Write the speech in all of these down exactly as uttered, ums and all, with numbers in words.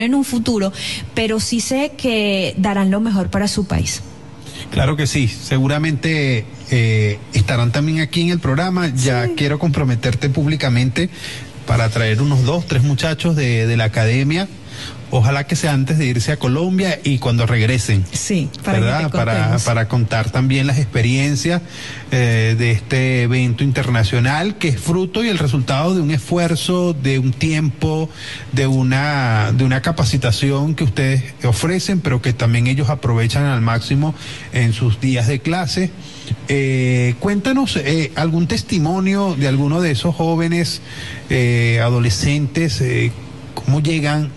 en un futuro, pero sí sé que darán lo mejor para su país. Claro que sí, seguramente eh, estarán también aquí en el programa. Ya sí. Quiero comprometerte públicamente para traer unos dos, tres muchachos de, de la academia. Ojalá que sea antes de irse a Colombia y cuando regresen. Sí, para ¿verdad? que te para, para contar también las experiencias eh, de este evento internacional, que es fruto y el resultado de un esfuerzo, de un tiempo, de una, de una capacitación que ustedes ofrecen, pero que también ellos aprovechan al máximo en sus días de clase. Eh, cuéntanos eh, algún testimonio de alguno de esos jóvenes, eh, adolescentes, eh, cómo llegan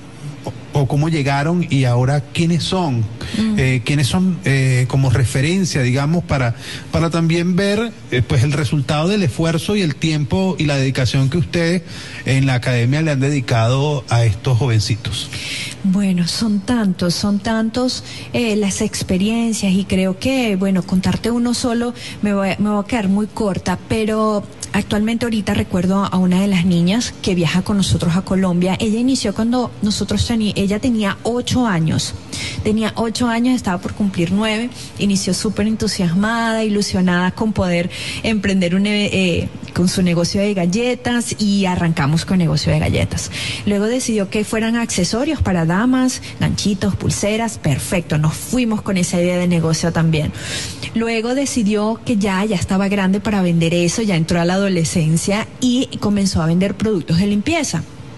o cómo llegaron y ahora quiénes son, mm. eh, quiénes son eh, como referencia, digamos, para para también ver eh, pues el resultado del esfuerzo y el tiempo y la dedicación que ustedes en la academia le han dedicado a estos jovencitos. Bueno, son tantos, son tantos eh, las experiencias y creo que, bueno, contarte uno solo me voy, me voy a quedar muy corta, pero actualmente ahorita recuerdo a una de las niñas que viaja con nosotros a Colombia. Ella inició cuando nosotros teníamos, ella tenía ocho años, tenía ocho años, estaba por cumplir nueve, inició súper entusiasmada, ilusionada con poder emprender un, eh, con su negocio de galletas y arrancamos con negocio de galletas. Luego decidió que fueran accesorios para damas, ganchitos, pulseras, perfecto, nos fuimos con esa idea de negocio también. Luego decidió que ya, ya estaba grande para vender eso, ya entró a la adolescencia y comenzó a vender productos de limpieza.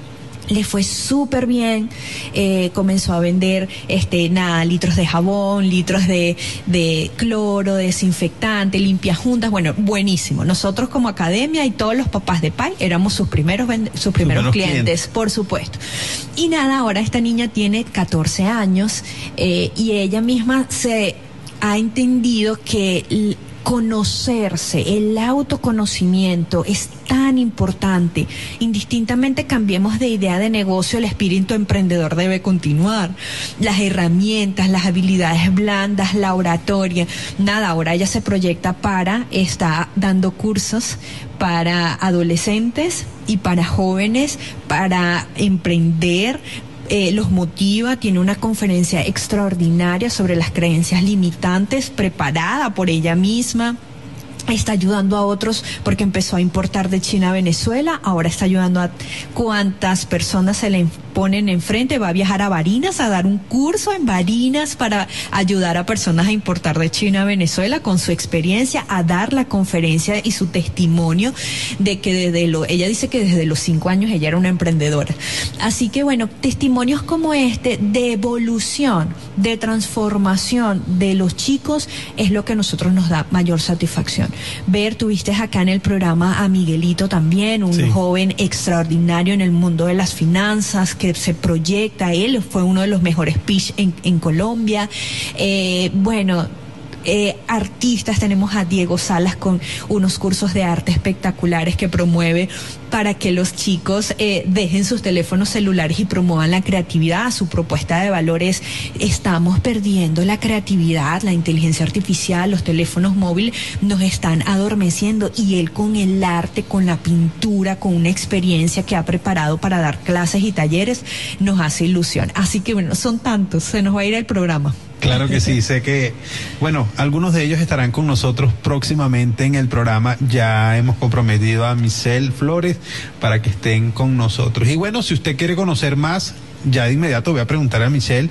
Le fue súper bien, eh, comenzó a vender este nada, litros de jabón, litros de, de cloro, desinfectante, limpiajuntas, bueno, buenísimo. Nosotros como academia y todos los papás de P A I éramos sus primeros sus primeros clientes, clientes, por supuesto. Y nada, ahora esta niña tiene catorce años eh, y ella misma se ha entendido que conocerse, el autoconocimiento es tan importante. Indistintamente cambiemos de idea de negocio, el espíritu emprendedor debe continuar. Las herramientas, las habilidades blandas, la oratoria, nada, ahora ella se proyecta para, está dando cursos para adolescentes y para jóvenes, para emprender. Eh, los motiva, tiene una conferencia extraordinaria sobre las creencias limitantes, preparada por ella misma. Está ayudando a otros porque empezó a importar de China a Venezuela, ahora está ayudando a cuantas personas se le ponen enfrente, va a viajar a Barinas a dar un curso en Barinas para ayudar a personas a importar de China a Venezuela con su experiencia, a dar la conferencia y su testimonio de que desde lo, ella dice que desde los cinco años ella era una emprendedora. Así que bueno, testimonios como este de evolución, de transformación de los chicos es lo que a nosotros nos da mayor satisfacción. Ver, tuviste acá en el programa a Miguelito también, un sí. joven extraordinario en el mundo de las finanzas, que se proyecta, él fue uno de los mejores pitch en, en Colombia. Eh, bueno, Eh, artistas, tenemos a Diego Salas con unos cursos de arte espectaculares que promueve para que los chicos eh, dejen sus teléfonos celulares y promuevan la creatividad. Su propuesta de valor es: estamos perdiendo la creatividad, la inteligencia artificial, los teléfonos móviles nos están adormeciendo, y él con el arte, con la pintura, con una experiencia que ha preparado para dar clases y talleres, nos hace ilusión. Así que bueno, son tantos, se nos va a ir el programa. Claro que sí, sé que, bueno, algunos de ellos estarán con nosotros próximamente en el programa. Ya hemos comprometido a Michelle Flores para que estén con nosotros. Y bueno, si usted quiere conocer más, ya de inmediato voy a preguntar a Michelle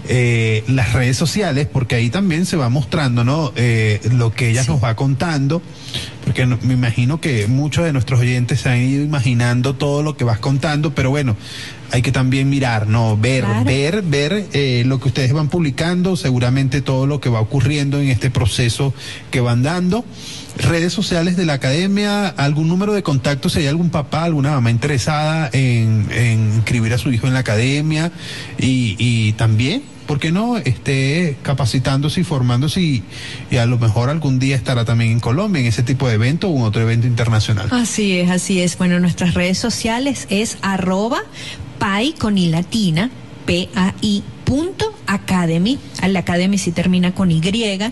eh, las redes sociales, porque ahí también se va mostrando, ¿no? Eh, lo que ella sí. nos va contando, porque no, me imagino que muchos de nuestros oyentes se han ido imaginando todo lo que vas contando, pero bueno, hay que también mirar, ¿no? Ver, claro. ver, ver eh, lo que ustedes van publicando, seguramente todo lo que va ocurriendo en este proceso que van dando. Redes sociales de la academia, algún número de contacto si hay algún papá, alguna mamá interesada en, en inscribir a su hijo en la academia, y, y también, ¿por qué no?, esté capacitándose y formándose, y, y a lo mejor algún día estará también en Colombia en ese tipo de evento o en otro evento internacional. Así es, así es. Bueno, nuestras redes sociales es arroba P A I con I latina, P A I punto academy. La academy sí termina con Y.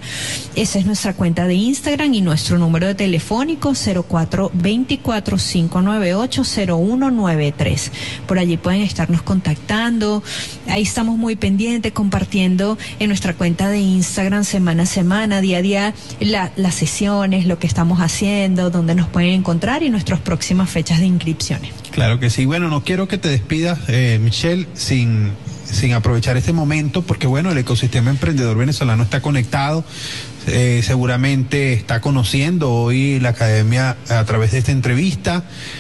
Esa es nuestra cuenta de Instagram y nuestro número de telefónico cero cuatro dos cuatro, cinco nueve ocho, cero uno nueve tres. Por allí pueden estarnos contactando. Ahí estamos muy pendientes, compartiendo en nuestra cuenta de Instagram semana a semana, día a día, la, las sesiones, lo que estamos haciendo, donde nos pueden encontrar y nuestras próximas fechas de inscripciones. Claro que sí. Bueno, no quiero que te despidas, eh, Michelle, sin... sin aprovechar este momento, porque bueno, el ecosistema emprendedor venezolano está conectado, eh, seguramente está conociendo hoy la academia a través de esta entrevista,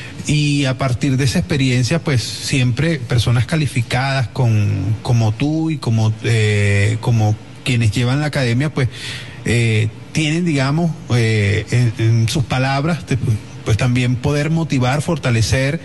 y a partir de esa experiencia, pues siempre personas calificadas con, como tú y como, eh, como quienes llevan la academia, pues eh, tienen, digamos, eh, en, en sus palabras, te, pues también poder motivar, fortalecer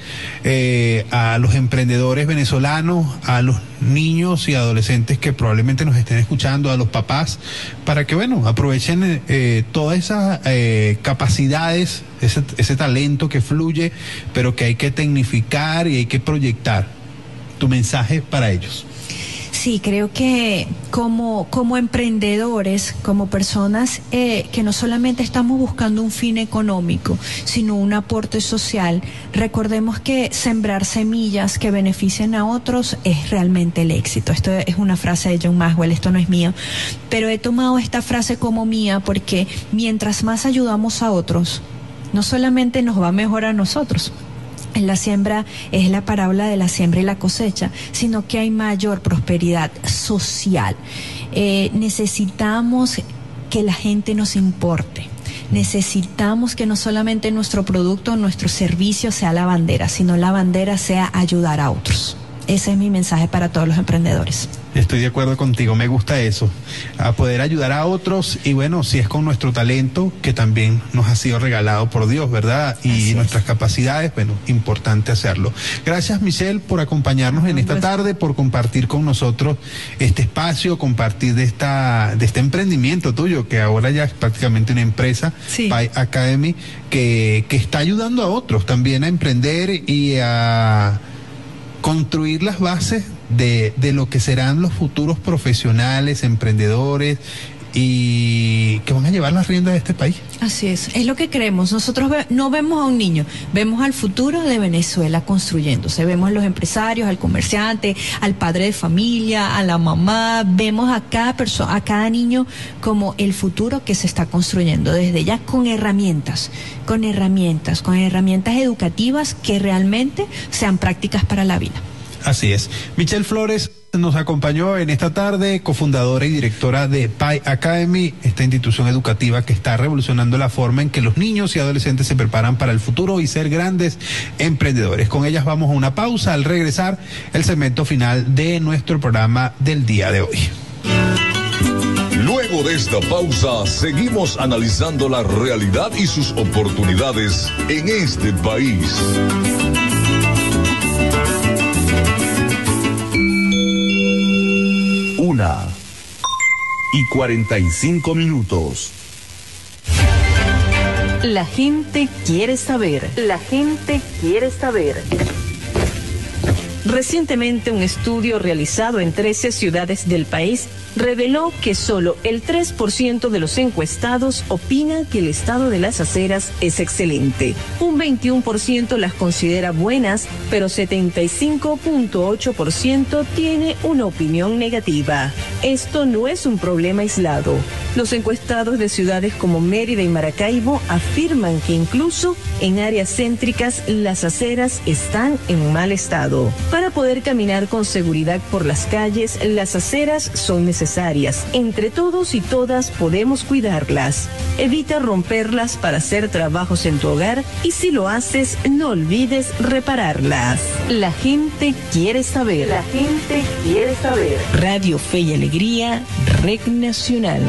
eh, a los emprendedores venezolanos, a los niños y adolescentes que probablemente nos estén escuchando, a los papás, para que, bueno, aprovechen eh, todas esas eh, capacidades, ese, ese talento que fluye, pero que hay que tecnificar y hay que proyectar. Tu mensaje para ellos. Sí, creo que como, como emprendedores, como personas eh, que no solamente estamos buscando un fin económico, sino un aporte social, recordemos que sembrar semillas que beneficien a otros es realmente el éxito. Esto es una frase de John Maxwell, esto no es mío, pero he tomado esta frase como mía porque mientras más ayudamos a otros, no solamente nos va mejor a nosotros. En la siembra es la parábola de la siembra y la cosecha, sino que hay mayor prosperidad social. Eh, necesitamos que la gente nos importe. Necesitamos que no solamente nuestro producto, nuestro servicio sea la bandera, sino la bandera sea ayudar a otros. Ese es mi mensaje para todos los emprendedores. Estoy de acuerdo contigo, me gusta eso, a poder ayudar a otros, y bueno, si es con nuestro talento, que también nos ha sido regalado por Dios, ¿verdad? Y Así nuestras es. capacidades, bueno, importante hacerlo. Gracias, Michelle, por acompañarnos en esta tarde, por compartir con nosotros este espacio, compartir de esta de este emprendimiento tuyo, que ahora ya es prácticamente una empresa, sí. Pi Academy, que, que está ayudando a otros también a emprender y a construir las bases de, de lo que serán los futuros profesionales, emprendedores, y que van a llevar las riendas de este país. Así es, es lo que creemos. Nosotros ve, no vemos a un niño, vemos al futuro de Venezuela construyéndose. Vemos a los empresarios, al comerciante, al padre de familia, a la mamá. Vemos a cada persona, a cada niño como el futuro que se está construyendo desde ya, con herramientas, con herramientas, con herramientas educativas que realmente sean prácticas para la vida. Así es. Michelle Flores nos acompañó en esta tarde, cofundadora y directora de Pi Academy, esta institución educativa que está revolucionando la forma en que los niños y adolescentes se preparan para el futuro y ser grandes emprendedores. Con ellas vamos a una pausa. Al regresar, el segmento final de nuestro programa del día de hoy. Luego de esta pausa, seguimos analizando la realidad y sus oportunidades en este país. Una y cuarenta y cinco minutos. La gente quiere saber. La gente quiere saber. Recientemente, un estudio realizado en trece ciudades del país reveló que solo el tres por ciento de los encuestados opina que el estado de las aceras es excelente. Un veintiuno por ciento las considera buenas, pero setenta y cinco punto ocho por ciento tiene una opinión negativa. Esto no es un problema aislado. Los encuestados de ciudades como Mérida y Maracaibo afirman que incluso en áreas céntricas las aceras están en mal estado. Para poder caminar con seguridad por las calles, las aceras son necesarias. necesarias. Entre todos y todas podemos cuidarlas. Evita romperlas para hacer trabajos en tu hogar y si lo haces, no olvides repararlas. La gente quiere saber. La gente quiere saber. Radio Fe y Alegría, Red Nacional.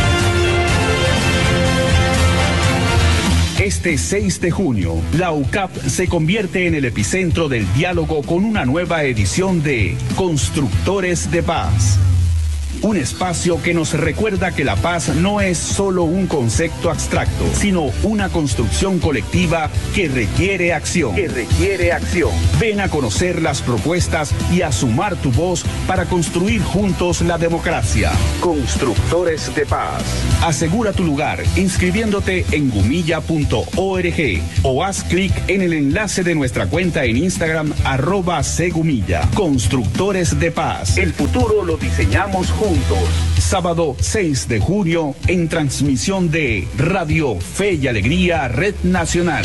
Este seis de junio, la U C A P se convierte en el epicentro del diálogo con una nueva edición de Constructores de Paz. un espacio que nos recuerda que la paz no es solo un concepto abstracto, sino una construcción colectiva que requiere acción, que requiere acción. Ven a conocer las propuestas y a sumar tu voz para construir juntos la democracia. Constructores de paz. Asegura tu lugar inscribiéndote en gumilla punto org o haz clic en el enlace de nuestra cuenta en Instagram arroba segumilla. Constructores de paz. El futuro lo diseñamos juntos. Sábado seis de junio en transmisión de Radio Fe y Alegría Red Nacional.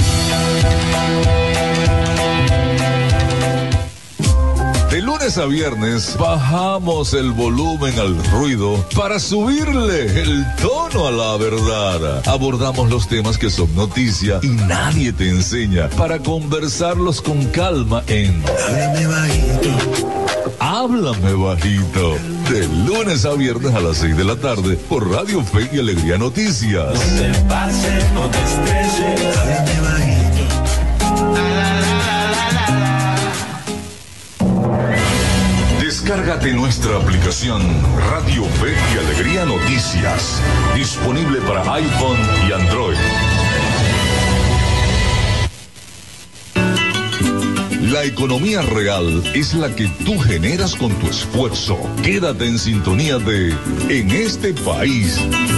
De lunes a viernes bajamos el volumen al ruido para subirle el tono a la verdad. Abordamos los temas que son noticia y nadie te enseña para conversarlos con calma en Háblame Bajito. Háblame Bajito. De lunes a viernes a las seis de la tarde por Radio Fe y Alegría Noticias. No te pases, no te estreses. Háblame Bajito. Descárgate nuestra aplicación Radio Fe y Alegría Noticias, disponible para iPhone y Android. La economía real es la que tú generas con tu esfuerzo. Quédate en sintonía de En este país.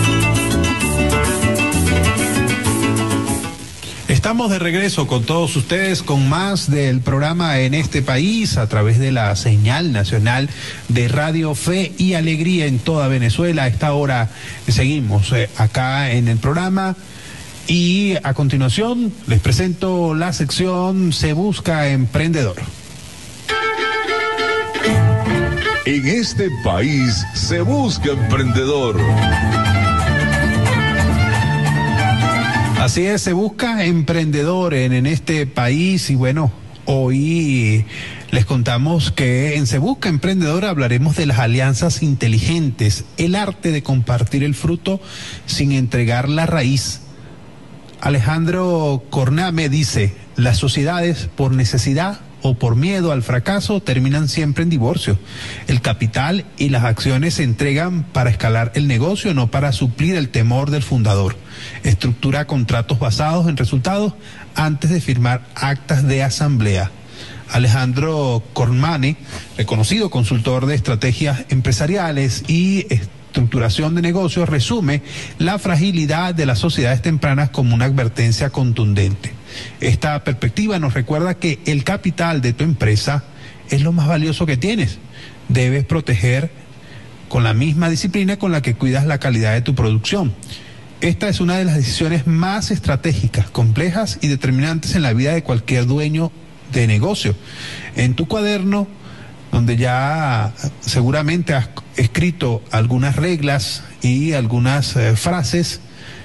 Estamos de regreso con todos ustedes con más del programa En este país a través de la señal nacional de Radio Fe y Alegría en toda Venezuela. A esta hora seguimos eh, acá en el programa y a continuación les presento la sección Se Busca Emprendedor. En este país se busca emprendedor. Así es, se busca emprendedor en, en este país y bueno, hoy les contamos que en Se Busca Emprendedor hablaremos de las alianzas inteligentes, el arte de compartir el fruto sin entregar la raíz. Alejandro Corname dice, las sociedades por necesidad o por miedo al fracaso terminan siempre en divorcio. El capital y las acciones se entregan para escalar el negocio, no para suplir el temor del fundador. Estructura contratos basados en resultados antes de firmar actas de asamblea. Alejandro Corname, reconocido consultor de estrategias empresariales y estructuración de negocios, resume la fragilidad de las sociedades tempranas como una advertencia contundente. Esta perspectiva nos recuerda que el capital de tu empresa es lo más valioso que tienes. Debes proteger con la misma disciplina con la que cuidas la calidad de tu producción. Esta es una de las decisiones más estratégicas, complejas y determinantes en la vida de cualquier dueño de negocio. En tu cuaderno, donde ya seguramente has escrito algunas reglas y algunas eh, frases,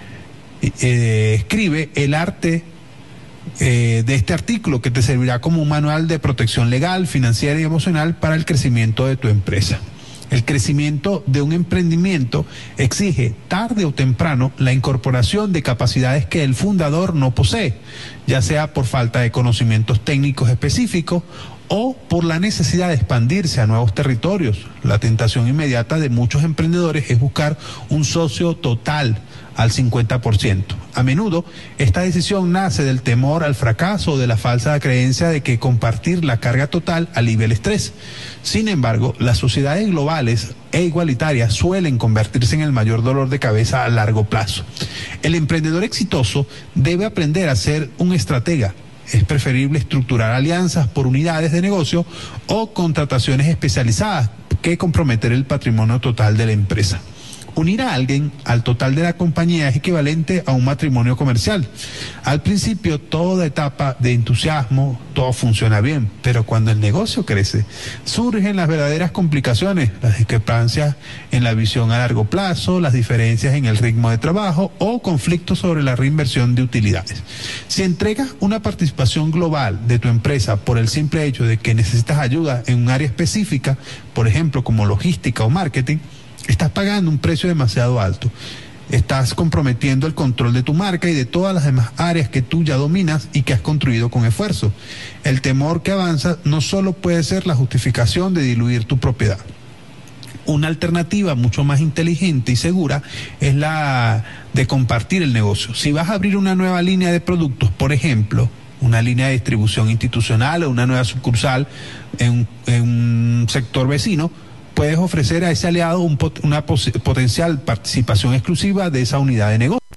eh, escribe el arte eh, de este artículo que te servirá como un manual de protección legal, financiera y emocional para el crecimiento de tu empresa. El crecimiento de un emprendimiento exige, tarde o temprano, la incorporación de capacidades que el fundador no posee, ya sea por falta de conocimientos técnicos específicos o por la necesidad de expandirse a nuevos territorios. La tentación inmediata de muchos emprendedores es buscar un socio total al cincuenta por ciento. A menudo, esta decisión nace del temor al fracaso o de la falsa creencia de que compartir la carga total alivia el estrés. Sin embargo, las sociedades globales e igualitarias suelen convertirse en el mayor dolor de cabeza a largo plazo. El emprendedor exitoso debe aprender a ser un estratega. Es preferible estructurar alianzas por unidades de negocio o contrataciones especializadas que comprometer el patrimonio total de la empresa. Unir a alguien al total de la compañía es equivalente a un matrimonio comercial. Al principio, toda etapa de entusiasmo, todo funciona bien, pero cuando el negocio crece, surgen las verdaderas complicaciones, las discrepancias en la visión a largo plazo, las diferencias en el ritmo de trabajo o conflictos sobre la reinversión de utilidades. Si entregas una participación global de tu empresa por el simple hecho de que necesitas ayuda en un área específica, por ejemplo, como logística o marketing, estás pagando un precio demasiado alto. Estás comprometiendo el control de tu marca y de todas las demás áreas que tú ya dominas y que has construido con esfuerzo. El temor que avanza no solo puede ser la justificación de diluir tu propiedad. Una alternativa mucho más inteligente y segura es la de compartir el negocio. Si vas a abrir una nueva línea de productos, por ejemplo, una línea de distribución institucional o una nueva sucursal en, en un sector vecino, puedes ofrecer a ese aliado un, una potencial participación exclusiva de esa unidad de negocio.